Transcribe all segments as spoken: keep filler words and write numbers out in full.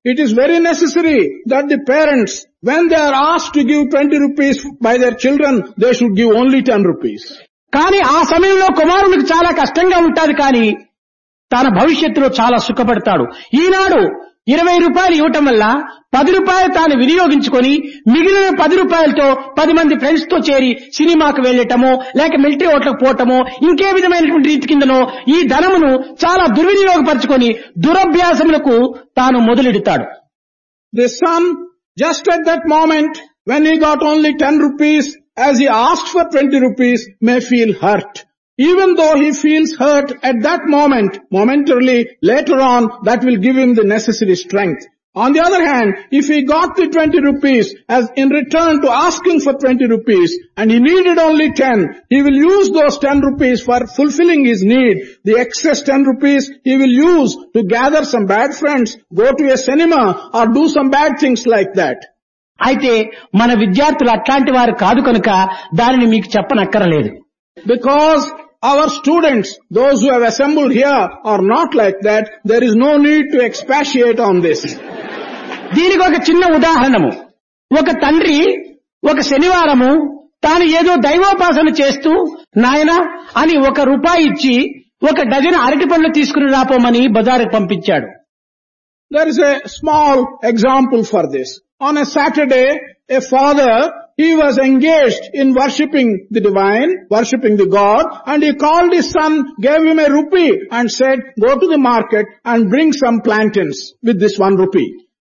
it is very necessary that the parents, when they are asked to give twenty rupees by their children, they should give only ten rupees. కానీ ఆ సమయంలో కుమారునికి చాలా కష్టంగా ఉంటాది, కానీ తన భవిష్యత్తులో చాలా సుఖపడతాడు. ఈనాడు ఇరవై రూపాయలు ఇవ్వటం వల్ల పది రూపాయలు తాను వినియోగించుకొని మిగిలిన పది రూపాయలతో పది మంది ఫ్రెండ్స్ తో చేరి సినిమాకు వెళ్లటమో లేక మిలిటరీ హోటల్కి పోవటమో ఇంకే విధమైనటువంటి రీతి కిందనో ఈ ధనమును చాలా దుర్వినియోగపరచుకొని దురభ్యాసములకు తాను మొదలెడతాడు. The son, just at that moment when he got only ten rupees, as he asked for twenty rupees, may feel hurt. Even though he feels hurt at that moment, momentarily, later on, that will give him the necessary strength. On the other hand, if he got the twenty rupees as in return to asking for twenty rupees and he needed only ten, he will use those ten rupees for fulfilling his need. The excess ten rupees he will use to gather some bad friends, go to a cinema or do some bad things like that. అయితే మన విద్యార్థులు అట్లాంటి వారు కాదు కనుక దానిని మీకు చెప్పనక్కరలేదు. Because our students, those who have assembled here, are not like that, there is no need to expatiate on this. దీనికి ఒక చిన్న ఉదాహరణము. ఒక తండ్రి ఒక శనివారము తాను ఏదో దైవోపాసన చేస్తూ నాయనా అని ఒక రూపాయి ఇచ్చి ఒక డజన్ అరటి పండ్లు తీసుకుని రాపోమని బజారుకు పంపించాడు. There is a small example for this. On a Saturday, a father, he was engaged in worshipping the divine, worshipping the God, and he called his son, gave him a rupee and said, go to the market and bring some plantains with this one rupee.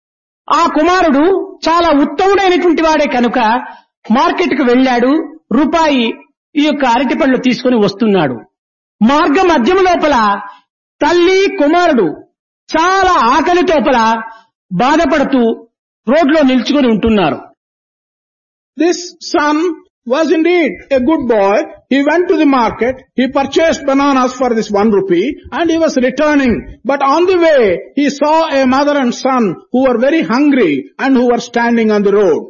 ఆ కుమారుడు చాలా ఉత్తముడైనటువంటి వాడే కనుక market కు వెళ్లాడు. రూపాయి ఈ యొక్క అరటి పళ్ళు తీసుకుని వస్తున్నాడు. మార్గ మధ్యం లోపల తల్లి కుమారుడు చాలా ఆకలి తోపల బాధపడుతూ రోడ్లో నిల్చుకొని ఉంటున్నారు. This son was indeed a good boy. He went to the market, he purchased bananas for this one rupee and he was returning. But on the way, he saw a mother and son who were very hungry and who were standing on the road.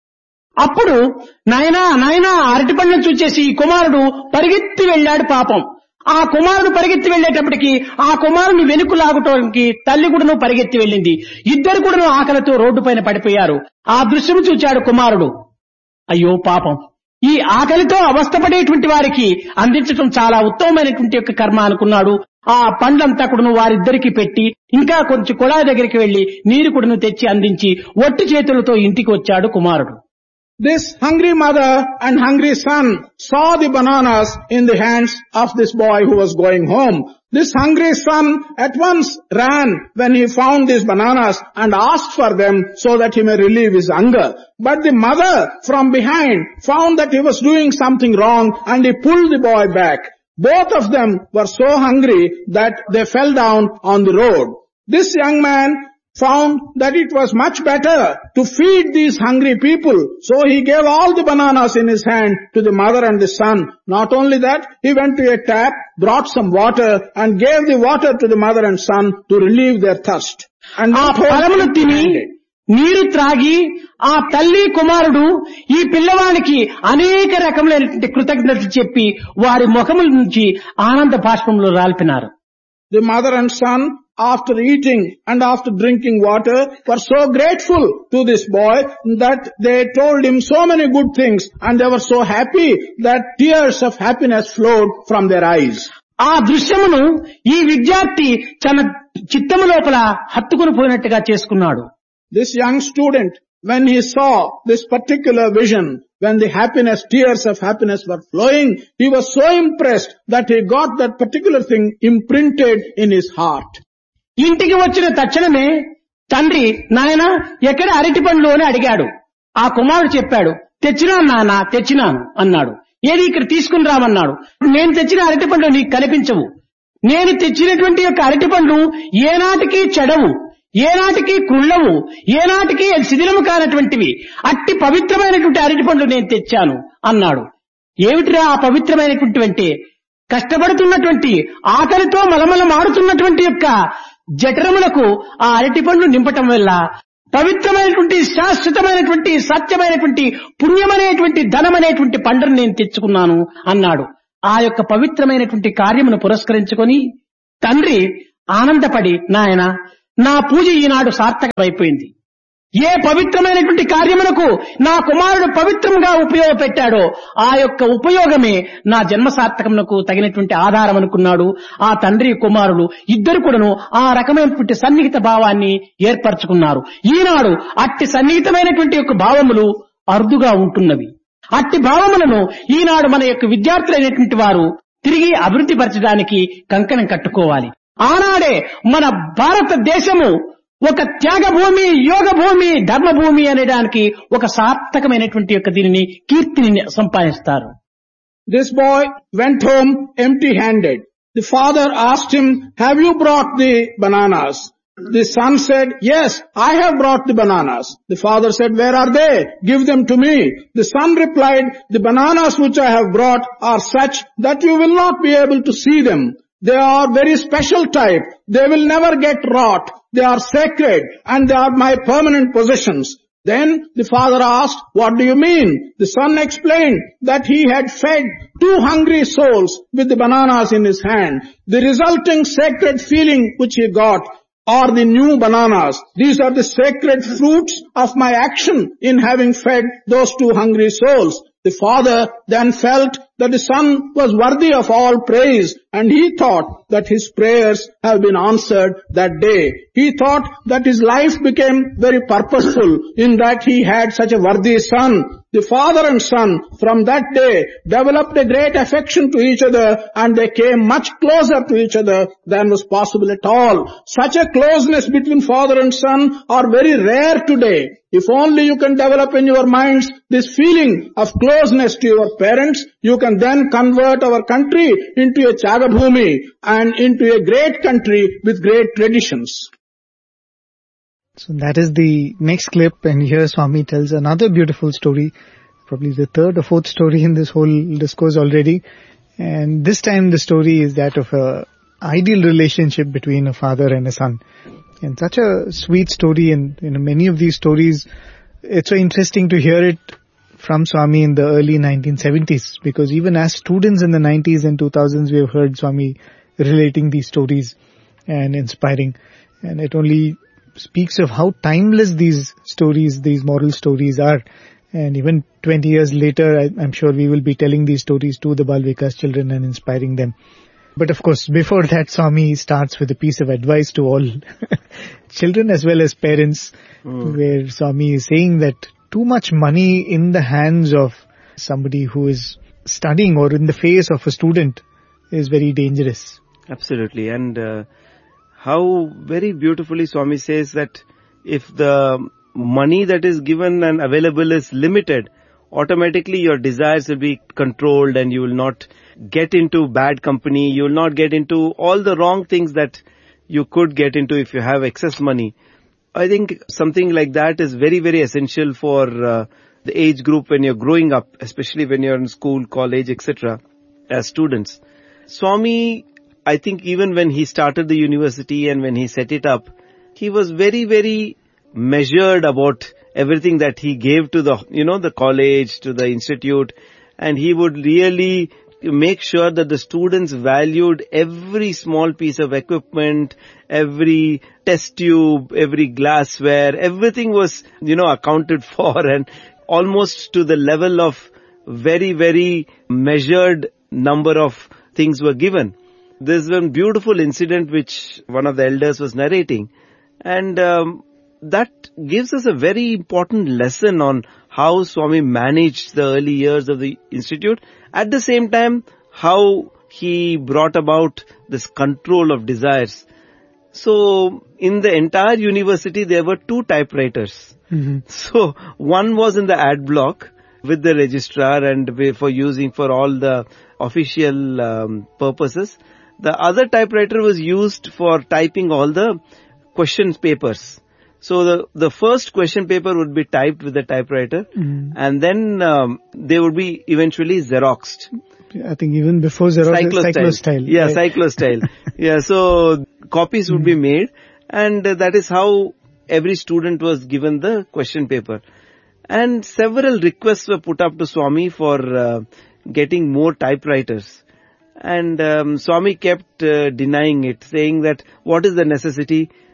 అప్పుడు నాయనా నాయనా అరటి పండ్లను చూచేసి ఈ కుమారుడు పరిగెత్తి వెళ్ళాడు. పాపం ఆ కుమారుడు పరిగెత్తి వెళ్లేటప్పటికి ఆ కుమారుని వెనుక లాగటానికి తల్లి కూడాను పరిగెత్తి వెళ్ళింది. ఇద్దరు కూడాను ఆకలితో రోడ్డు పైన పడిపోయారు. ఆ దృశ్యం చూచాడు కుమారుడు. అయ్యో పాపం, ఈ ఆకలితో అవస్థపడేటువంటి వారికి అందించడం చాలా ఉత్తమమైనటువంటి యొక్క కర్మ అనుకున్నాడు. ఆ పండ్లంతా కూడాను వారిద్దరికి పెట్టి ఇంకా కొంచెం కుళాయి దగ్గరికి వెళ్లి నీరు కూడాను తెచ్చి అందించి ఒట్టి చేతులతో ఇంటికి వచ్చాడు కుమారుడు. This hungry mother and hungry son saw the bananas in the hands of this boy who was going home. This hungry son at once ran when he found these bananas and asked for them so that he may relieve his hunger. But the mother from behind found that he was doing something wrong and he pulled the boy back. Both of them were so hungry that they fell down on the road. This young man found that it was much better to feed these hungry people. So he gave all the bananas in his hand to the mother and the son. Not only that, he went to a tap, brought some water and gave the water to the mother and son to relieve their thirst. And ఆ ఫలమును తిని నీరు త్రాగి ఆ తల్లి కుమారుడు ఈ పిల్లవానికి అనేక రకములైనటువంటి కృతజ్ఞతలు చెప్పి వారి ముఖముల నుంచి ఆనంద బాష్పంలో రాల్పినారు. The mother and son, after eating and after drinking water, were so grateful to this boy that they told him so many good things and they were so happy that tears of happiness flowed from their eyes. ఆ దృశ్యమును ఈ విద్యార్థి తన చిత్తము లోపల హత్తుకుని పోయినట్టుగా చేసుకున్నాడు. This young student, when he saw this particular vision, when the happiness, tears of happiness were flowing, he was so impressed that he got that particular thing imprinted in his heart. ఇంటికి వచ్చిన తక్షణమే తండ్రి నాయనా ఎక్కడ అరటి పండ్లు అని అడిగాడు. ఆ కుమారుడు చెప్పాడు, తెచ్చినాను నాన్న తెచ్చినాను అన్నాడు. ఏది ఇక్కడ తీసుకుని రామన్నాడు. నేను తెచ్చిన అరటి పండ్లు నీకు కనిపించవు. నేను తెచ్చినటువంటి యొక్క అరటి పండ్లు ఏనాటికి చెడవు, ఏనాటికి కుళ్ళవు, ఏనాటికి శిథిలము కానటువంటివి. అట్టి పవిత్రమైనటువంటి అరటి పండ్లు నేను తెచ్చాను అన్నాడు. ఏమిటిరా ఆ పవిత్రమైనటువంటి, కష్టపడుతున్నటువంటి ఆకలితో మలమల మారుతున్నటువంటి యొక్క జఠరములకు ఆ అరటి పండ్లు నింపటం వల్ల పవిత్రమైనటువంటి శాశ్వతమైనటువంటి సత్యమైనటువంటి పుణ్యమనేటువంటి ధనమనేటువంటి పండును నేను తెచ్చుకున్నాను అన్నాడు. ఆ యొక్క పవిత్రమైనటువంటి కార్యమును పురస్కరించుకొని తండ్రి ఆనందపడి, నాయన నా పూజ ఈనాడు సార్థకమైపోయింది. ఏ పవిత్రమైనటువంటి కార్యములకు నా కుమారుడు పవిత్రంగా ఉపయోగపెట్టాడో ఆ యొక్క ఉపయోగమే నా జన్మ సార్థకమునకు తగినటువంటి ఆధారం అనుకున్నాడు. ఆ తండ్రి కుమారుడు ఇద్దరు కూడాను ఆ రకమైనటువంటి సన్నిహిత భావాన్ని ఏర్పరచుకున్నారు. ఈనాడు అట్టి సన్నిహితమైనటువంటి యొక్క భావములు అరుదుగా ఉంటున్నవి. అట్టి భావములను ఈనాడు మన యొక్క విద్యార్థులైనటువంటి వారు తిరిగి అభివృద్ధి పరచడానికి కంకణం కట్టుకోవాలి. ఆనాడే మన భారతదేశము ఒక త్యాగ భూమి, యోగ భూమి, ధర్మ భూమి అనేదానికి ఒక సార్థకమైనటువంటి యొక్క దీనిని కీర్తిని సంపాదిస్తారు. This boy went home empty-handed. The father asked him, "Have you brought the bananas?" The son said, "Yes, I have brought the bananas." The father said, "Where are they? Give them to me." The son replied, "The bananas which I have brought are such that you will not be able to see them. They are very special type. They will never get rot. They are sacred and they are my permanent possessions." Then the father asked, "What do you mean?" The son explained that he had fed two hungry souls with the bananas in his hand. The resulting sacred feeling which he got are the new bananas. These are the sacred fruits of my action in having fed those two hungry souls. The father then felt that the son was worthy of all praise, and he thought that his prayers have been answered that day. He thought that his life became very purposeful in that he had such a worthy son. The father and son from that day developed a great affection to each other, and they came much closer to each other than was possible at all. Such a closeness between father and son are very rare today. If only you can develop in your minds this feeling of closeness to your parents, you can then convert our country into a Chagabhumi and into a great country with great traditions. So that is the next clip, and here Swami tells another beautiful story, probably the third or fourth story in this whole discourse already. And this time the story is that of a ideal relationship between a father and a son. And such a sweet story, and you know, many of these stories, it's so interesting to hear it from Swami in the early nineteen seventies, because even as students in the nineties and two thousands, we have heard Swami relating these stories and inspiring. And it only speaks of how timeless these stories, these moral stories are. And even twenty years later, I, I'm sure we will be telling these stories to the Bal Vikas children and inspiring them. But of course, before that, Swami starts with a piece of advice to all children as well as parents, mm. where Swami is saying that too much money in the hands of somebody who is studying or in the face of a student is very dangerous. Absolutely. And uh, how very beautifully Swami says that if the money that is given and available is limited, automatically your desires will be controlled and you will not get into bad company. You will not get into all the wrong things that you could get into if you have excess money. I think something like that is very, very essential for uh, the age group when you're growing up, especially when you're in school, college, et cetera, as students. Swami, I think even when he started the university and when he set it up, he was very, very measured about everything that he gave to the, you know, the college, to the institute, and he would really make sure that the students valued every small piece of equipment, every test tube, every glassware, everything was, you know, accounted for, and almost to the level of very, very measured number of things were given. There's one beautiful incident which one of the elders was narrating, and um, that gives us a very important lesson on how Swami managed the early years of the institute. At the same time, how he brought about this control of desires. So, in the entire university, there were two typewriters. Mm-hmm. So, one was in the ad block with the registrar and for using for all the official um, purposes. The other typewriter was used for typing all the question papers. So the, the first question paper would be typed with the typewriter, mm. and then um, they would be eventually Xeroxed. I think even before Xerox, cyclostyle. cyclostyle yeah, right? cyclostyle. yeah, so copies would mm. be made, and uh, that is how every student was given the question paper. And several requests were put up to Swami for uh, getting more typewriters. And um, Swami kept uh, denying it, saying that what is the necessity?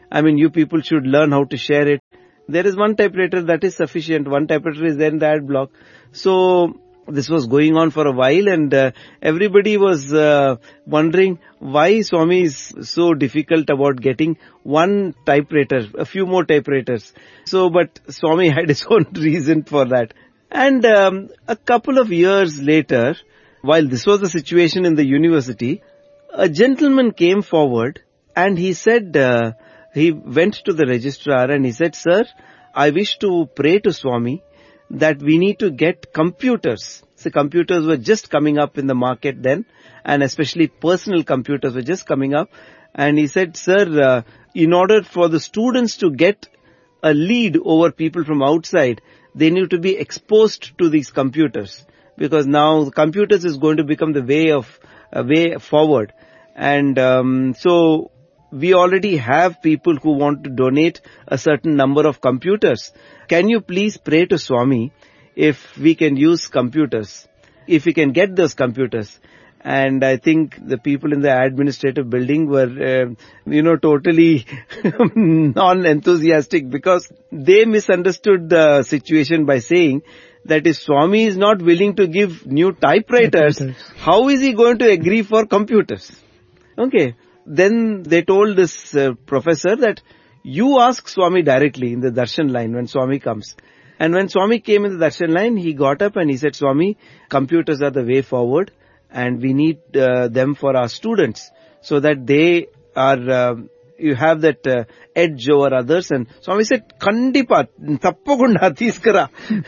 I mean, you people should learn how to share it. There is one typewriter that is sufficient. One typewriter is there in the ad block. So this was going on for a while, and uh, everybody was uh, wondering why Swami is so difficult about getting one typewriter, a few more typewriters. So, but Swami had his own reason for that. And um, a couple of years later, while this was the situation in the university, a gentleman came forward and he said, uh, he went to the registrar and he said, "Sir, I wish to pray to Swami that we need to get computers." So computers were just coming up in the market then, and especially personal computers were just coming up. And he said, "Sir, uh, in order for the students to get a lead over people from outside, they need to be exposed to these computers, because now the computers is going to become the way of uh, way forward." And um, so we already have people who want to donate a certain number of computers. Can you please pray to Swami if we can use computers, if we can get those computers? And I think the people in the administrative building were, uh, you know, totally non-enthusiastic, because they misunderstood the situation by saying that if Swami is not willing to give new typewriters, typewriters. how is he going to agree for computers? Okay. Then they told this uh, professor that you ask Swami directly in the darshan line when Swami comes. And when Swami came in the darshan line, he got up and he said, "Swami, computers are the way forward, and we need uh, them for our students so that they are, uh, you have that uh, edge over others." And Swami said, "Kandipa, tappakunda teeskara."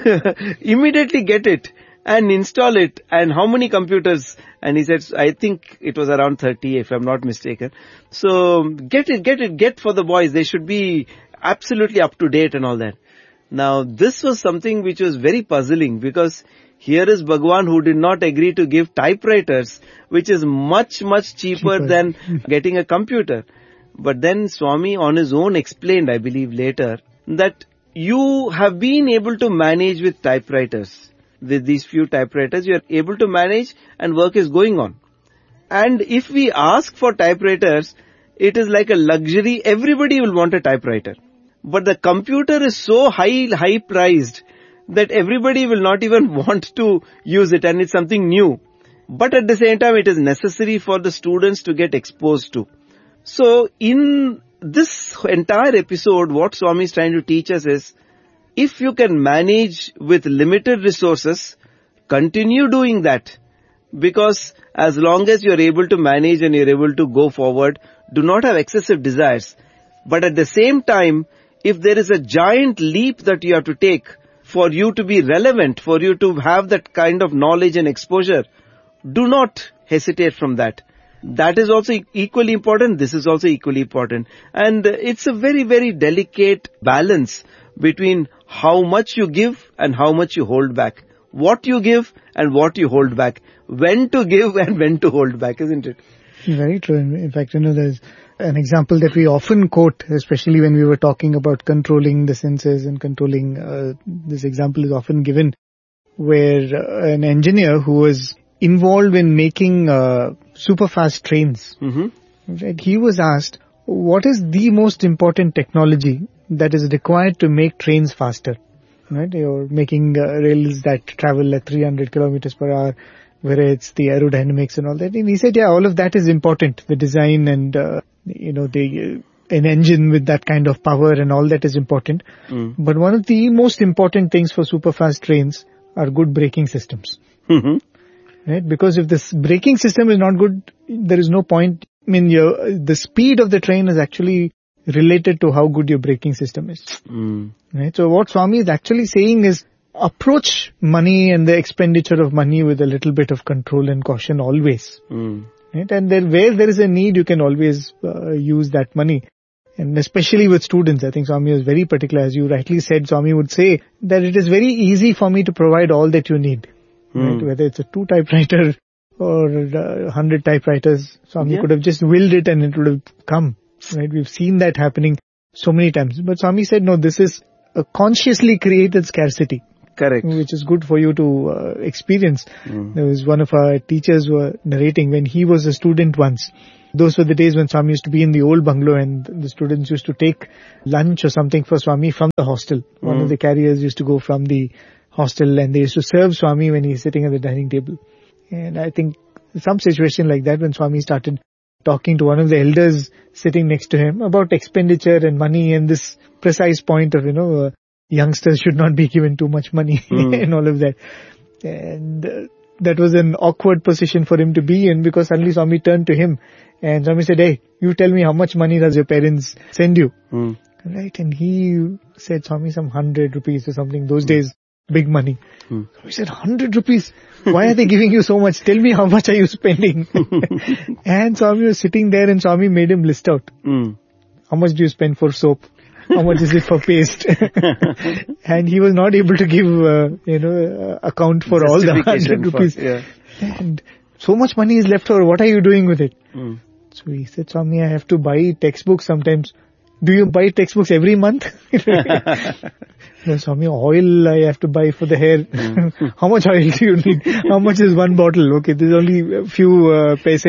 Immediately get it and install it. And how many computers? And he said, I think it was around thirty, if I'm not mistaken. So get it, get it, get for the boys. They should be absolutely up to date and all that. Now this was something which was very puzzling, because here is Bhagwan who did not agree to give typewriters, which is much, much cheaper, cheaper. than getting a computer. But then Swami on his own explained, I believe later, that you have been able to manage with typewriters. With these few typewriters, you are able to manage and work is going on. And if we ask for typewriters, it is like a luxury. Everybody will want a typewriter. But the computer is so high, high priced that everybody will not even want to use it, and it's something new. But at the same time, it is necessary for the students to get exposed to. So in this entire episode, what Swami is trying to teach us is, if you can manage with limited resources, continue doing that. Because as long as you're able to manage and you're able to go forward, do not have excessive desires. But at the same time, if there is a giant leap that you have to take for you to be relevant, for you to have that kind of knowledge and exposure, do not hesitate from that. That is also equally important. This is also equally important. And it's a very, very delicate balance between how much you give and how much you hold back. What you give and what you hold back. When to give and when to hold back, isn't it? Very true. In fact, you know, there's an example that we often quote, especially when we were talking about controlling the senses and controlling, uh, this example is often given, where uh, an engineer who was involved in making uh, super fast trains, mm-hmm. right, he was asked, what is the most important technology that is required to make trains faster? Right? You're making uh, rails that travel at three hundred kilometers per hour, where it's the aerodynamics and all that. And he said, yeah, all of that is important. The design and, uh, you know, the uh, an engine with that kind of power and all that is important. Mm. But one of the most important things for super fast trains are good braking systems. Mm-hmm. Right? Because if this braking system is not good, there is no point. I mean, your, the speed of the train is actually related to how good your braking system is. Mm. Right? So what Swami is actually saying is, approach money and the expenditure of money with a little bit of control and caution always. Mm. Right? And then where there is a need, you can always uh, use that money. And especially with students, I think Swami was very particular. As you rightly said, Swami would say that it is very easy for me to provide all that you need. Mm. Right? Whether it's a two typewriter or a hundred typewriters, Swami yeah. could have just willed it and it would have come. Right? We've seen that happening so many times. But Swami said, no, this is a consciously created scarcity. Correct. Which is good for you to uh, experience. Mm. There was one of our teachers who were narrating when he was a student once. Those were the days when Swami used to be in the old bungalow and the students used to take lunch or something for Swami from the hostel. Mm. One of the carriers used to go from the hostel and they used to serve Swami when he's sitting at the dining table. And I think some situation like that when Swami started talking to one of the elders sitting next to him about expenditure and money and this precise point of, you know, uh, youngsters should not be given too much money mm. and all of that. And uh, that was an awkward position for him to be in because suddenly Swami turned to him and Swami said, hey, you tell me how much money does your parents send you? Mm. Right? And he said, Swami, some hundred rupees or something. Those mm. days, big money. Mm. So he said, hundred rupees? Why are they giving you so much? Tell me how much are you spending? And Swami was sitting there and Swami made him list out. Mm. How much do you spend for soap? How much is it for paste? And he was not able to give, uh, you know, uh, account for all the hundred rupees. For, yeah. And so much money is left over. What are you doing with it? Mm. So he said, Swami, I have to buy textbooks sometimes. Do you buy textbooks every month? No, Swami, oil I have to buy for the hair. Mm. How much oil do you need? How much is one bottle? Okay, there's only a few uh, paise.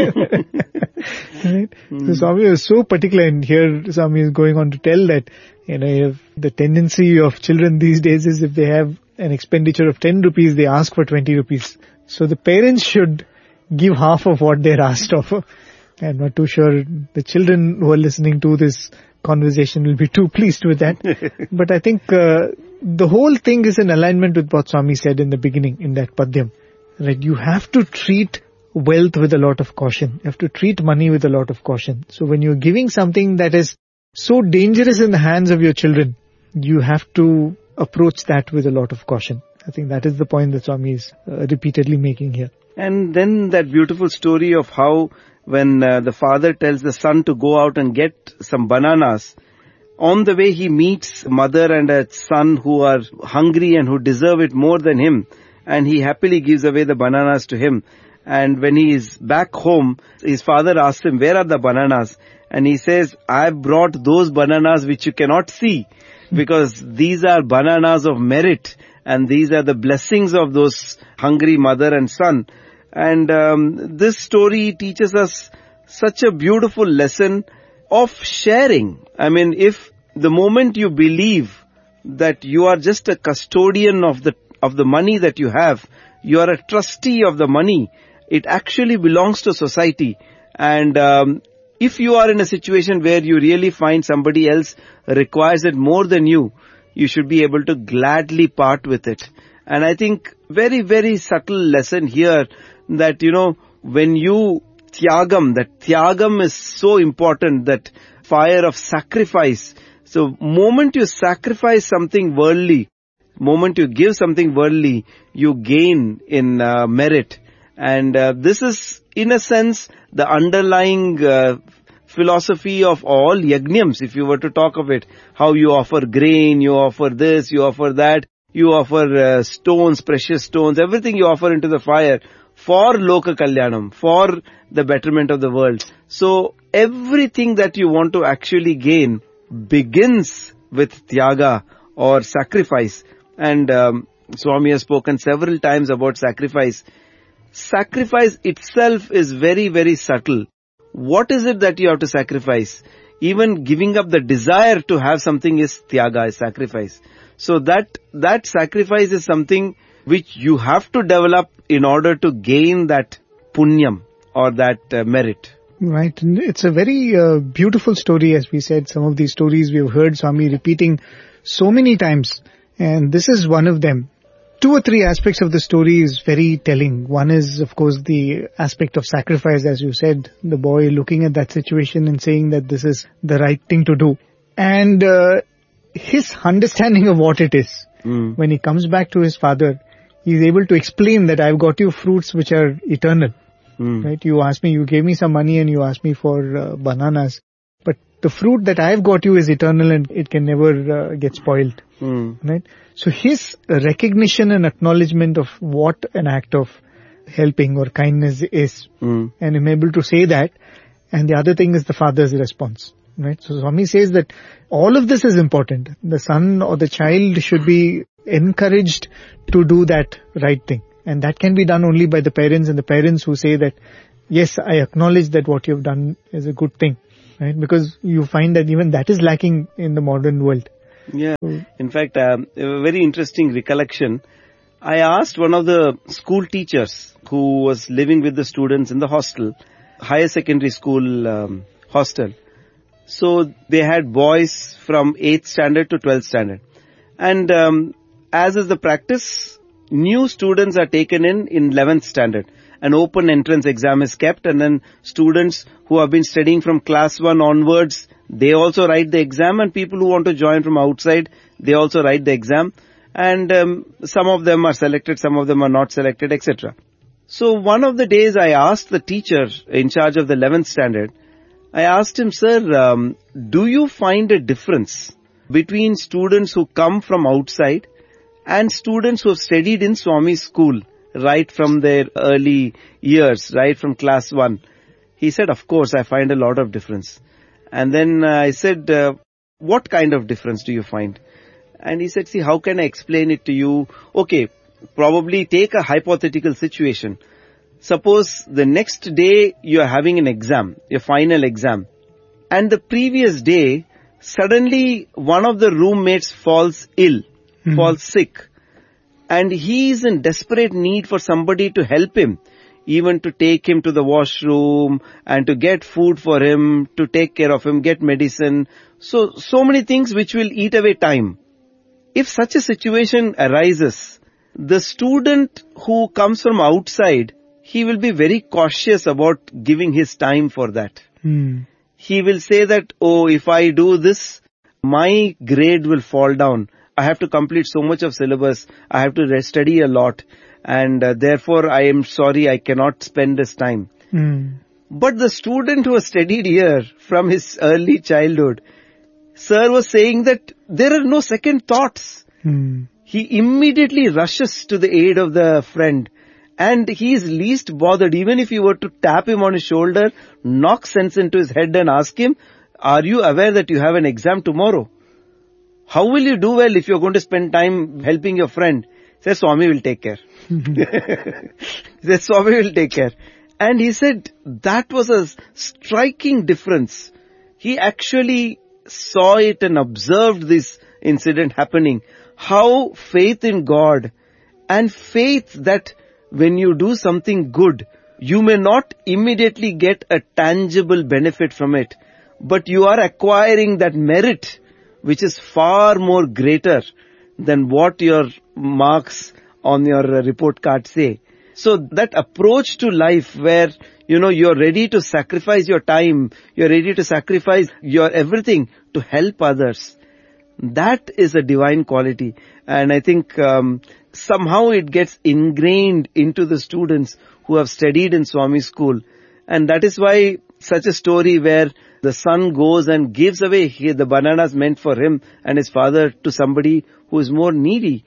Right? Mm. So Swami was so particular, and here Swami is going on to tell that, you know, the tendency of children these days is if they have an expenditure of ten rupees, they ask for twenty rupees. So the parents should give half of what they're asked of. I'm not too sure the children who are listening to this conversation will be too pleased with that. But I think uh, the whole thing is in alignment with what Swami said in the beginning in that Padyam. Right? You have to treat wealth with a lot of caution. You have to treat money with a lot of caution. So when you're giving something that is so dangerous in the hands of your children, you have to approach that with a lot of caution. I think that is the point that Swami is uh, repeatedly making here. And then that beautiful story of how when uh, the father tells the son to go out and get some bananas, on the way he meets mother and a son who are hungry and who deserve it more than him, and he happily gives away the bananas to him. And when he is back home, his father asks him, where are the bananas? And he says, I brought those bananas which you cannot see, because these are bananas of merit, and these are the blessings of those hungry mother and son. And um, this story teaches us such a beautiful lesson of sharing. I mean, if the moment you believe that you are just a custodian of the of the money that you have, you are a trustee of the money, it actually belongs to society. And um, if you are in a situation where you really find somebody else requires it more than you, you should be able to gladly part with it. And I think very, very subtle lesson here that, you know, when you tyagam, that tyagam is so important, that fire of sacrifice. So moment you sacrifice something worldly, moment you give something worldly, you gain in uh, merit. And uh, this is, in a sense, the underlying uh, philosophy of all yajnams, if you were to talk of it. How you offer grain, you offer this, you offer that, you offer uh, stones, precious stones, everything you offer into the fire for loka kalyanam, for the betterment of the world. So everything that you want to actually gain begins with tyaga or sacrifice. And um, Swami has spoken several times about sacrifice. Sacrifice itself is very, very subtle. What is it that you have to sacrifice? Even giving up the desire to have something is tyaga, is sacrifice. So that, that sacrifice is something which you have to develop in order to gain that punyam or that uh, merit. Right. And it's a very uh, beautiful story, as we said. Some of these stories we've heard Swami repeating so many times, and this is one of them. Two or three aspects of the story is very telling. One is, of course, the aspect of sacrifice, as you said, the boy looking at that situation and saying that this is the right thing to do. And uh, his understanding of what it is. Mm. When he comes back to his father, he's able to explain that I've got you fruits which are eternal. Mm. Right? You asked me, you gave me some money and you asked me for uh, bananas. But the fruit that I've got you is eternal and it can never uh, get spoiled. Mm. Right? So his recognition and acknowledgement of what an act of helping or kindness is, mm. and him able to say that, and the other thing is the father's response. Right? So Swami says that all of this is important. The son or the child should be encouraged to do that right thing. And that can be done only by the parents, and the parents who say that, yes, I acknowledge that what you've done is a good thing. Right? Because you find that even that is lacking in the modern world. Yeah. In fact, um, a very interesting recollection. I asked one of the school teachers who was living with the students in the hostel, higher secondary school um, hostel. So they had boys from eighth standard to twelfth standard. And um, as is the practice, new students are taken in in eleventh standard. An open entrance exam is kept, and then students who have been studying from class one onwards, they also write the exam, and people who want to join from outside, they also write the exam. And um, some of them are selected, some of them are not selected, et cetera. So one of the days I asked the teacher in charge of the eleventh standard, I asked him, sir, um, do you find a difference between students who come from outside and students who have studied in Swami's school right from their early years, right from class one? He said, of course, I find a lot of difference. And then uh, I said, uh, what kind of difference do you find? And he said, see, how can I explain it to you? Okay, probably take a hypothetical situation. Suppose the next day you are having an exam, your final exam. And the previous day, suddenly one of the roommates falls ill, mm-hmm. falls sick. And he is in desperate need for somebody to help him, even to take him to the washroom and to get food for him, to take care of him, get medicine. So, so many things which will eat away time. If such a situation arises, the student who comes from outside, he will be very cautious about giving his time for that. Hmm. He will say that, oh, if I do this, my grade will fall down. I have to complete so much of syllabus. I have to study a lot. And uh, therefore, I am sorry, I cannot spend this time. Hmm. But the student who has studied here from his early childhood, sir was saying that there are no second thoughts. Hmm. He immediately rushes to the aid of the friend. And he is least bothered. Even if you were to tap him on his shoulder, knock sense into his head and ask him, are you aware that you have an exam tomorrow? How will you do well if you're going to spend time helping your friend? He says, Swami will take care. He says, Swami will take care. And he said, that was a striking difference. He actually saw it and observed this incident happening. How faith in God and faith that when you do something good, you may not immediately get a tangible benefit from it, but you are acquiring that merit which is far more greater than what your marks on your report card say. So that approach to life where, you know, you're ready to sacrifice your time, you're ready to sacrifice your everything to help others, that is a divine quality. And I think um, somehow it gets ingrained into the students who have studied in Swami school. And that is why such a story where the son goes and gives away the bananas meant for him and his father to somebody who is more needy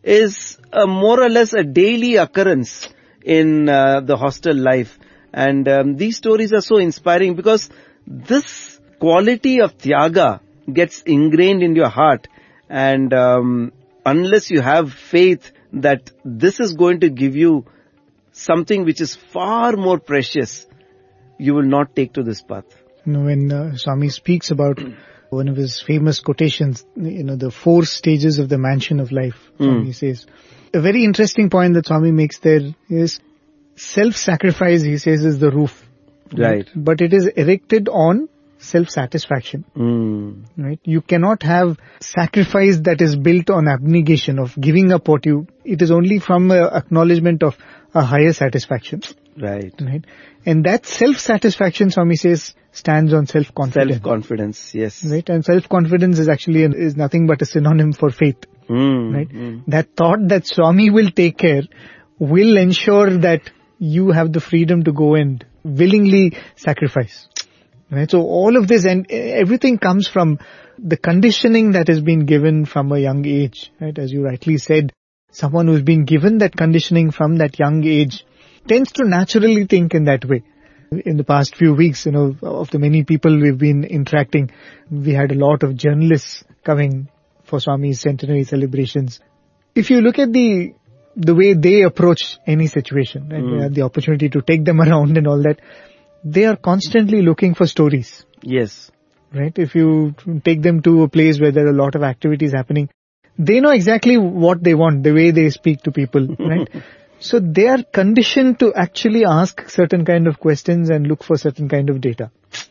is a more or less a daily occurrence in uh, the hostel life. And um, these stories are so inspiring because this quality of Tyaga gets ingrained in your heart. And um, unless you have faith that this is going to give you something which is far more precious, you will not take to this path. You know, when uh, Swami speaks about one of his famous quotations, you know, the four stages of the mansion of life, Swami mm. says. A very interesting point that Swami makes there is self-sacrifice, he says, is the roof. Right. right. But it is erected on self-satisfaction. Mm. Right? You cannot have sacrifice that is built on abnegation of giving up what you, it is only from a acknowledgement of a higher satisfaction. Right. Right. And that self-satisfaction, Swami says, stands on self-confidence. Self-confidence, yes. Right. And self-confidence is actually, an, is nothing but a synonym for faith. Mm. Right. Mm. That thought that Swami will take care will ensure that you have the freedom to go and willingly sacrifice. Right. So all of this and everything comes from the conditioning that has been given from a young age. Right. As you rightly said, someone who's been given that conditioning from that young age tends to naturally think in that way. In the past few weeks, you know, of the many people we've been interacting, we had a lot of journalists coming for Swami's centenary celebrations. if you look at the the way they approach any situation, right? Mm. They have the opportunity to take them around and all that. They are constantly looking for stories, Yes. right? If you take them to a place where there are a lot of activities happening, they know exactly what they want, the way they speak to people, right? So they are conditioned to actually ask certain kind of questions and look for certain kind of data.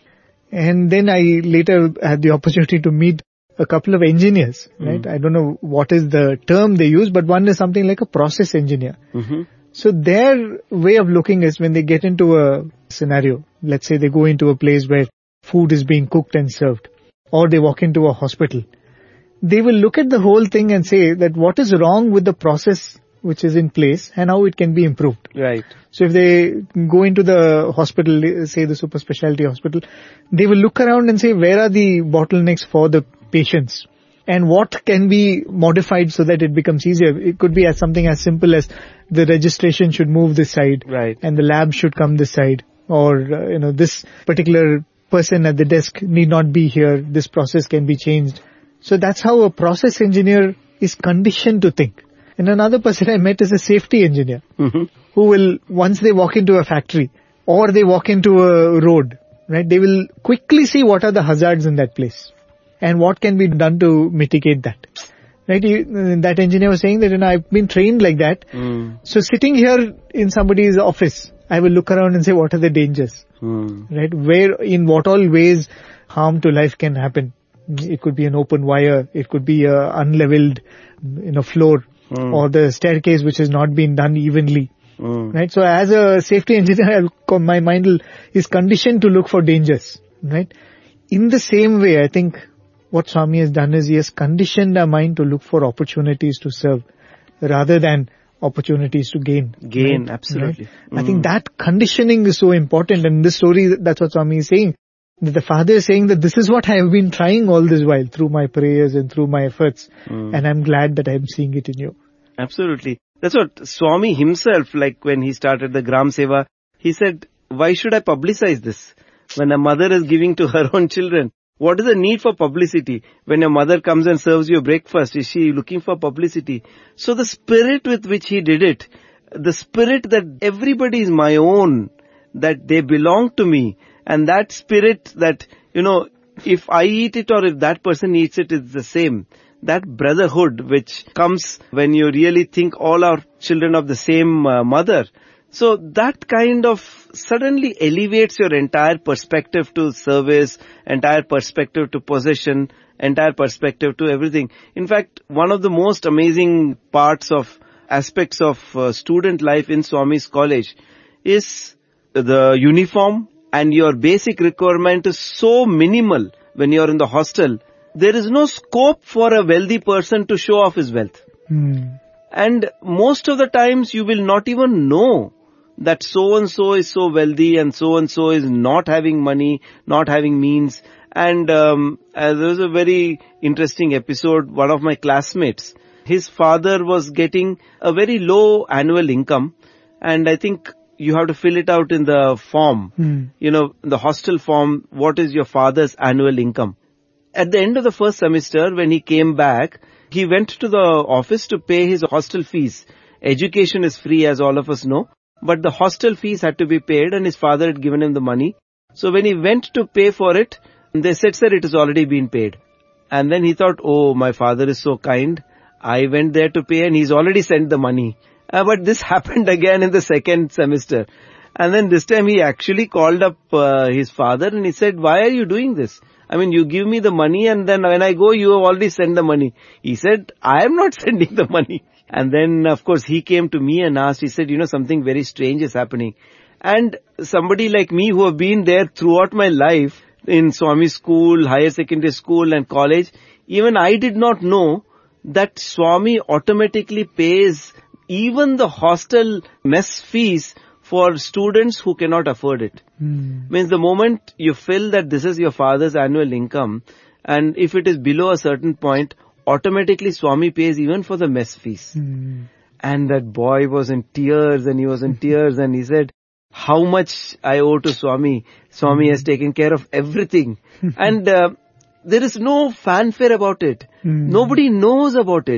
And then I later had the opportunity to meet a couple of engineers, right? Mm. I don't know what is the term they use, but one is something like a process engineer. Mm-hmm. So their way of looking is when they get into a scenario, let's say they go into a place where food is being cooked and served, or they walk into a hospital, they will look at the whole thing and say that what is wrong with the process which is in place and how it can be improved. Right. So if they go into the hospital, say the super specialty hospital, they will look around and say where are the bottlenecks for the patients and what can be modified so that it becomes easier. It could be as something as simple as the registration should move this side, Right. and the lab should come this side, or uh, you know, this particular person at the desk need not be here. This process can be changed. So that's how a process engineer is conditioned to think. And another person I met is a safety engineer, Mm-hmm. who will, once they walk into a factory or they walk into a road, right, they will quickly see what are the hazards in that place and what can be done to mitigate that. Right, he, that engineer was saying that, you know, I've been trained like that. Mm. So sitting here in somebody's office, I will look around and say, what are the dangers? Mm. Right, where, in what all ways harm to life can happen. It could be an open wire, it could be a unleveled, you know, floor, Mm. or the staircase which has not been done evenly. Mm. Right, so as a safety engineer, I'll, my mind will, is conditioned to look for dangers. Right, in the same way, I think what Swami has done is he has conditioned our mind to look for opportunities to serve rather than opportunities to gain. Gain, Right? absolutely. Right? I Mm. think that conditioning is so important, and in this story, that's what Swami is saying. That the father is saying that this is what I have been trying all this while through my prayers and through my efforts, Mm. and I'm glad that I'm seeing it in you. Absolutely. That's what Swami himself, like when he started the Gram Seva, he said, why should I publicize this? When a mother is giving to her own children, what is the need for publicity? When your mother comes and serves you breakfast, is she looking for publicity? So the spirit with which he did it, the spirit that everybody is my own, that they belong to me, and that spirit that, you know, if I eat it or if that person eats it, it's the same. That brotherhood which comes when you really think all are children of the same uh, mother. So that kind of suddenly elevates your entire perspective to service, entire perspective to possession, entire perspective to everything. In fact, one of the most amazing parts of aspects of uh, student life in Swami's college is the uniform, and your basic requirement is so minimal when you're in the hostel. There is no scope for a wealthy person to show off his wealth. Hmm. And most of the times you will not even know that so-and-so is so wealthy and so-and-so is not having money, not having means. And um, uh, there was a very interesting episode. One of my classmates, his father was getting a very low annual income, and I think you have to fill it out in the form, Hmm. you know, the hostel form, what is your father's annual income? At the end of the first semester, when he came back, he went to the office to pay his hostel fees. Education is free, as all of us know, but the hostel fees had to be paid, and his father had given him the money. So when he went to pay for it, they said, sir, it has already been paid. And then he thought, oh, my father is so kind. I went there to pay and he's already sent the money. Uh, but this happened again in the second semester. And then this time he actually called up uh, his father and he said, why are you doing this? I mean, you give me the money and then when I go, you have already sent the money. He said, I am not sending the money. And then, of course, he came to me and asked, he said, you know, something very strange is happening. And somebody like me who have been there throughout my life in Swami school, higher secondary school and college, even I did not know that Swami automatically pays even the hostel mess fees for students who cannot afford it. Hmm. Means the moment you feel that this is your father's annual income, and if it is below a certain point, automatically Swami pays even for the mess fees. Hmm. And that boy was in tears and he was in tears and he said, how much I owe to Swami. Swami has taken care of everything. And uh, there is no fanfare about it. Hmm. Nobody knows about it.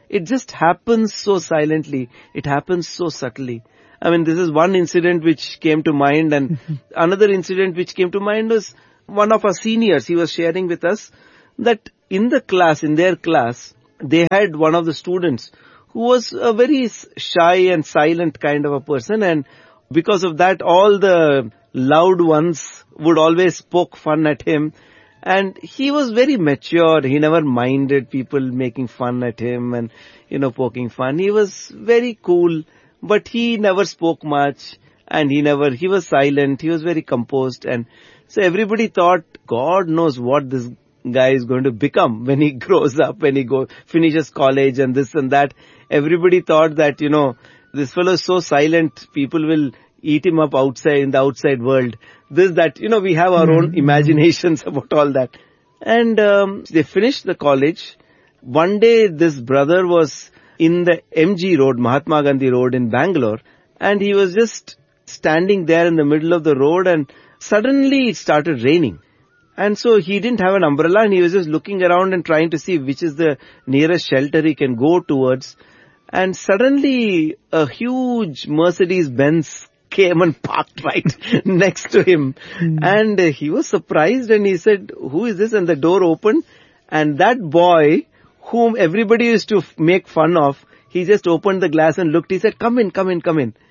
it just happens so silently. It happens so subtly. I mean, this is one incident which came to mind, and another incident which came to mind was one of our seniors. He was sharing with us that in the class, in their class, they had one of the students who was a very shy and silent kind of a person, and because of that, all the loud ones would always poke fun at him. And he was very mature. He never minded people making fun at him and, you know, poking fun. He was very cool, but he never spoke much, and he never, he was silent. He was very composed. And so everybody thought, God knows what this guy is going to become when he grows up, when he go, finishes college and this and that. Everybody thought that, you know, this fellow is so silent, people will eat him up outside, in the outside world. This, that, you know, we have our mm-hmm. own imaginations about all that. And um, they finished the college. One day this brother was in the M G Road, Mahatma Gandhi Road in Bangalore, and he was just standing there in the middle of the road, and suddenly it started raining. And so he didn't have an umbrella, and he was just looking around and trying to see which is the nearest shelter he can go towards. And suddenly a huge Mercedes-Benz came and parked right next to him. Mm. And uh, he was surprised, and he said, who is this? And the door opened, and that boy whom everybody used to f- make fun of, he just opened the glass and looked. He said, come in, come in, come in.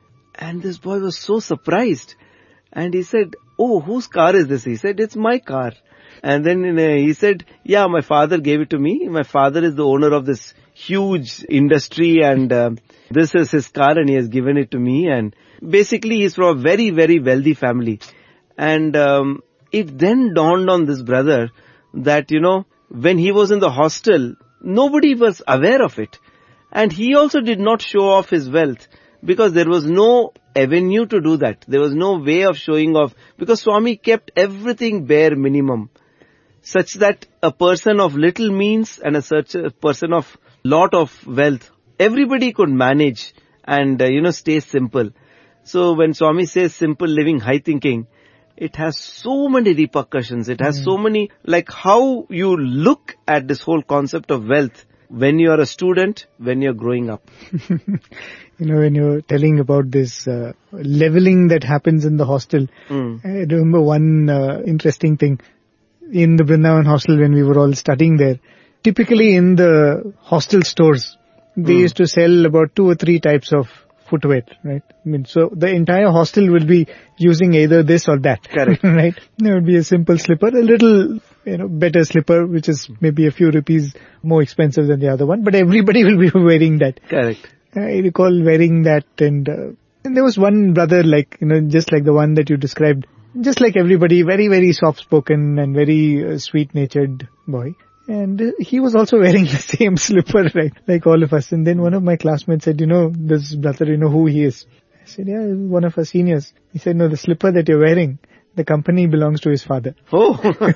And this boy was so surprised. And he said, oh, whose car is this? He said, it's my car. And then uh, he said, yeah, my father gave it to me. My father is the owner of this huge industry, and uh, this is his car, and he has given it to me. And basically he's from a very, very wealthy family. And um, it then dawned on this brother that, you know, when he was in the hostel, nobody was aware of it. And he also did not show off his wealth, because there was no avenue to do that. There was no way of showing off, because Swami kept everything bare minimum, such that a person of little means and a such a person of lot of wealth, everybody could manage and, uh, you know, stay simple. So when Swami says simple living, high thinking, it has so many repercussions. It has mm. so many, like how you look at this whole concept of wealth when you are a student, when you're growing up. You know, when you're telling about this uh, leveling that happens in the hostel, mm. I remember one uh, interesting thing. In the Vrindavan hostel, when we were all studying there, typically in the hostel stores, they mm. used to sell about two or three types of footwear, right? I mean, so the entire hostel will be using either this or that. Correct. Right? There would be a simple slipper, a little, you know, better slipper, which is maybe a few rupees more expensive than the other one, but everybody will be wearing that. Correct. I recall wearing that, and, uh, and there was one brother, like, you know, just like the one that you described, just like everybody, very, very soft-spoken and very uh, sweet-natured boy. And uh, he was also wearing the same slipper, right, like all of us. And then one of my classmates said, you know, this brother, you know who he is? I said, yeah, one of our seniors. He said, no, the slipper that you're wearing, the company belongs to his father. Oh.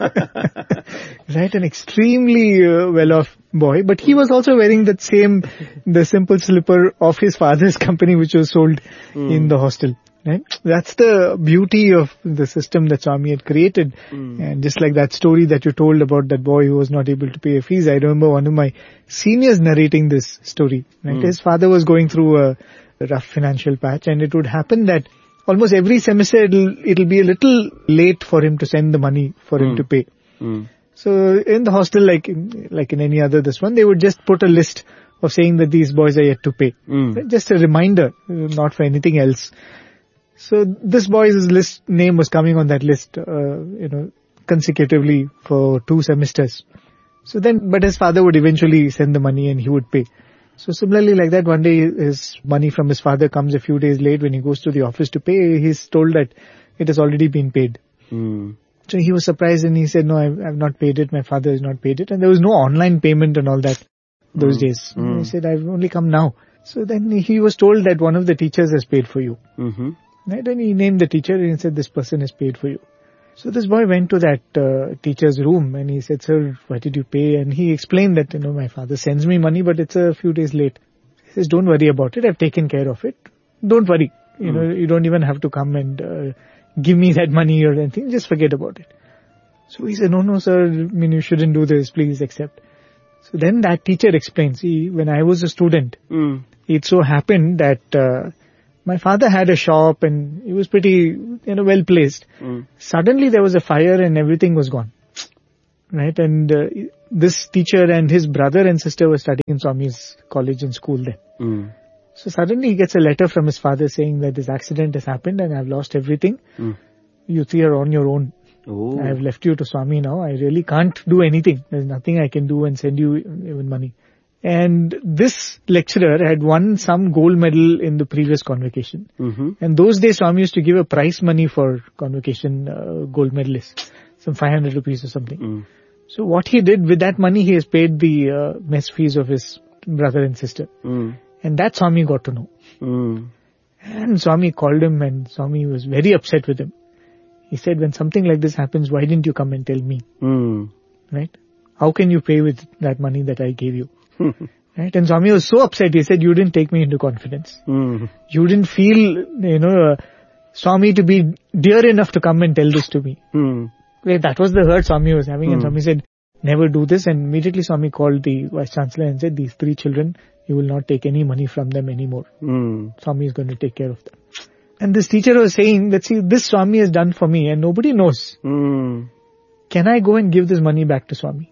Right, an extremely uh, well-off boy. But he was also wearing that same, the simple slipper of his father's company, which was sold mm. in the hostel. Right? That's the beauty of the system that Swami had created. Mm. And just like that story that you told about that boy who was not able to pay a fees, I remember one of my seniors narrating this story. Right? Mm. His father was going through a rough financial patch, and it would happen that almost every semester it'll, it'll be a little late for him to send the money for mm. him to pay. Mm. So in the hostel, like, like in any other this one, they would just put a list of saying that these boys are yet to pay. Mm. Just a reminder, not for anything else. So this boy's list name was coming on that list, uh, you know, consecutively for two semesters. So then, but his father would eventually send the money and he would pay. So similarly like that, one day his money from his father comes a few days late. When he goes to the office to pay, he's told that it has already been paid. Mm. So he was surprised and he said, no, I've, I've not paid it. My father has not paid it. And there was no online payment and all that those mm. days. Mm. He said, I've only come now. So then he was told that one of the teachers has paid for you. Mm-hmm. Right? And he named the teacher and he said, this person has paid for you. So this boy went to that uh, teacher's room and he said, sir, why did you pay? And he explained that, you know, my father sends me money, but it's a few days late. He says, don't worry about it. I've taken care of it. Don't worry. You mm. know, you don't even have to come and uh, give me that money or anything. Just forget about it. So he said, no, no, sir. I mean, you shouldn't do this. Please accept. So then that teacher explains, see, when I was a student, Mm. it so happened that uh, my father had a shop and he was pretty, you know, well placed. Mm. Suddenly there was a fire and everything was gone. Right? And uh, this teacher and his brother and sister were studying in Swami's college and school then. Mm. So suddenly he gets a letter from his father saying that this accident has happened and I've lost everything. Mm. You three are on your own. Oh. I have left you to Swami now. I really can't do anything. There's nothing I can do and send you even money. And this lecturer had won some gold medal in the previous convocation. Mm-hmm. And those days Swami used to give a prize money for convocation uh, gold medalists. Some five hundred rupees or something. Mm. So what he did with that money, he has paid the uh, mess fees of his brother and sister. Mm. And that Swami got to know. Mm. And Swami called him and Swami was very upset with him. He said, when something like this happens, why didn't you come and tell me? Mm. Right? How can you pay with that money that I gave you? Right? And Swami was so upset. He said, you didn't take me into confidence. Mm. You didn't feel, you know, uh, Swami to be dear enough to come and tell this to me. Mm. Wait, that was the hurt Swami was having. Mm. And Swami said, never do this. And immediately Swami called the Vice Chancellor and said, these three children, you will not take any money from them anymore. Mm. Swami is going to take care of them. And this teacher was saying that, see, this Swami has done for me and nobody knows. Mm. Can I go and give this money back to Swami?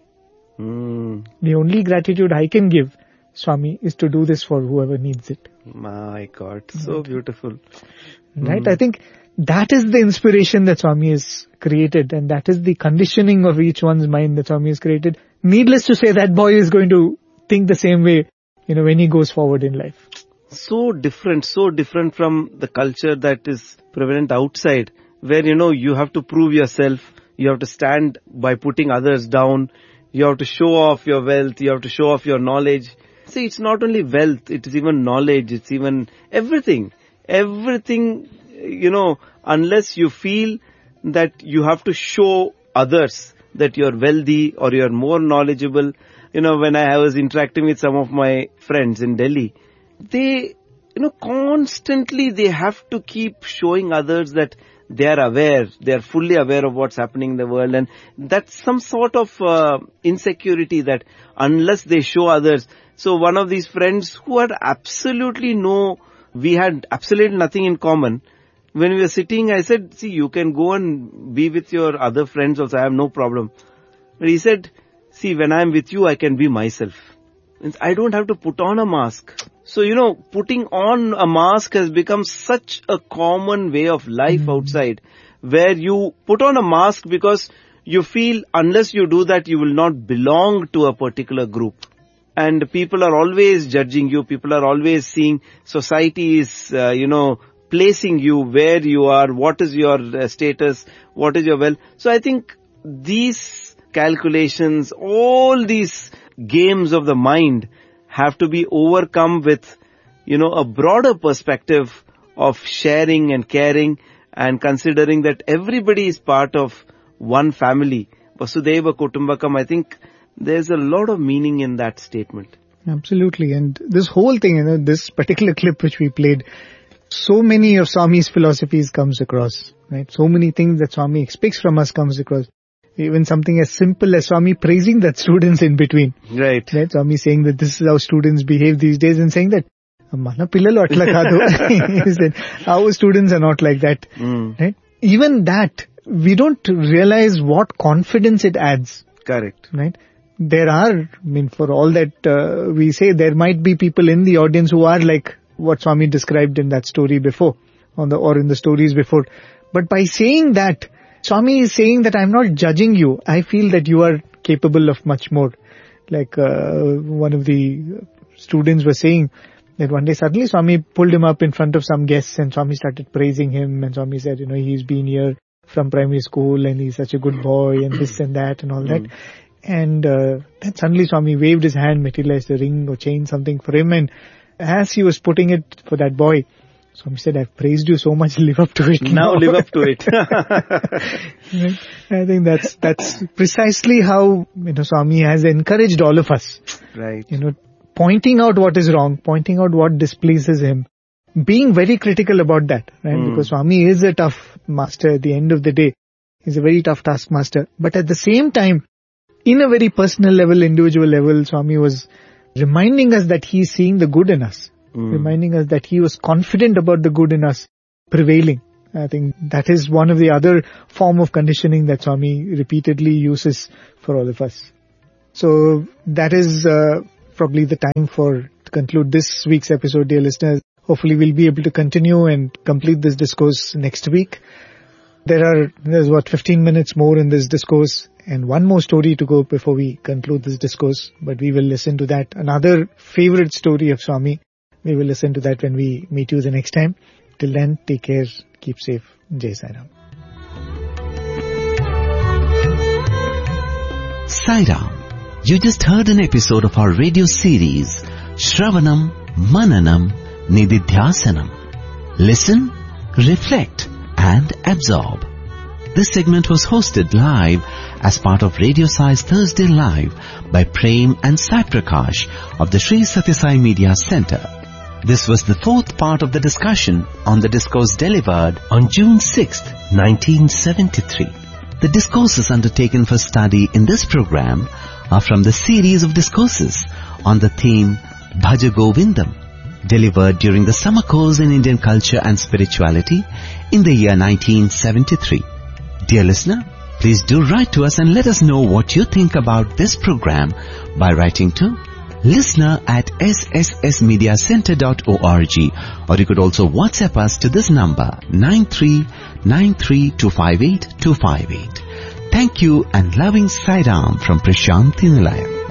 Mm. The only gratitude I can give Swami is to do this for whoever needs it. My God, so beautiful. Right? Mm. I think that is the inspiration that Swami has created and that is the conditioning of each one's mind that Swami has created. Needless to say, that boy is going to think the same way, you know, when he goes forward in life. So different, so different from the culture that is prevalent outside, where, you know, you have to prove yourself, you have to stand by putting others down, you have to show off your wealth, you have to show off your knowledge. See, it's not only wealth, it is even knowledge, it's even everything. Everything, you know, unless you feel that you have to show others that you're wealthy or you're more knowledgeable. You know, when I was interacting with some of my friends in Delhi, they, you know, constantly they have to keep showing others that they are aware, they are fully aware of what's happening in the world, and that's some sort of uh, insecurity that unless they show others. So one of these friends who had absolutely no, we had absolutely nothing in common. When we were sitting, I said, see, you can go and be with your other friends also, I have no problem. But he said, see, when I'm with you, I can be myself. I don't have to put on a mask. So, you know, putting on a mask has become such a common way of life mm. outside, where you put on a mask because you feel unless you do that, you will not belong to a particular group. And people are always judging you. People are always seeing society is, uh, you know, placing you where you are, what is your uh, status, what is your wealth. So I think these calculations, all these games of the mind have to be overcome with, you know, a broader perspective of sharing and caring and considering that everybody is part of one family. Vasudhaiva Kutumbakam, I think there's a lot of meaning in that statement. Absolutely. And this whole thing, you know, this particular clip which we played, so many of Swami's philosophies comes across, right? So many things that Swami expects from us comes across. Even something as simple as Swami praising that students in between. Right. Right. Swami saying that this is how students behave these days and saying that, Mana pillalu atla kaadu. He said, our students are not like that. Mm. Right. Even that, we don't realize what confidence it adds. Correct. Right. There are, I mean, for all that uh, we say, there might be people in the audience who are like what Swami described in that story before, on the or in the stories before. But by saying that, Swami is saying that I'm not judging you. I feel that you are capable of much more. Like uh, one of the students was saying that one day suddenly Swami pulled him up in front of some guests and Swami started praising him and Swami said, you know, he's been here from primary school and he's such a good boy and this and that and all that. And uh, then suddenly Swami waved his hand, materialized a ring or chain, something for him, and as he was putting it for that boy, Swami said, I've praised you so much, live up to it. Now, now. live up to it. I think that's, that's precisely how, you know, Swami has encouraged all of us. Right. You know, pointing out what is wrong, pointing out what displeases him, being very critical about that, right? Mm. Because Swami is a tough master at the end of the day. He's a very tough taskmaster. But at the same time, in a very personal level, individual level, Swami was reminding us that he is seeing the good in us, mm. reminding us that he was confident about the good in us prevailing. I think that is one of the other form of conditioning that Swami repeatedly uses for all of us. So that is uh, probably the time for to conclude this week's episode, dear listeners. Hopefully we'll be able to continue and complete this discourse next week. There are, there's what, fifteen minutes more in this discourse and one more story to go before we conclude this discourse. But we will listen to that. Another favorite story of Swami. We will listen to that when we meet you the next time. Till then, take care, keep safe. Jai Sai Ram. Sai Ram. You just heard an episode of our radio series, Shravanam, Mananam, Nididhyasanam. Listen, reflect and absorb. This segment was hosted live as part of Radio Sai's Thursday Live by Prem and Sai Prakash of the Sri Sathya Sai Media Center. This was the fourth part of the discussion on the discourse delivered on June sixth, nineteen seventy-three. The discourses undertaken for study in this program are from the series of discourses on the theme Bhaja Govindam, delivered during the summer course in Indian culture and spirituality in the year nineteen seventy-three. Dear listener, please do write to us and let us know what you think about this program by writing to listener at s s s media center dot org, or you could also WhatsApp us to this number nine three nine three two five eight two five eight. Thank you and loving Sai Ram from Prashanthi Nilayam.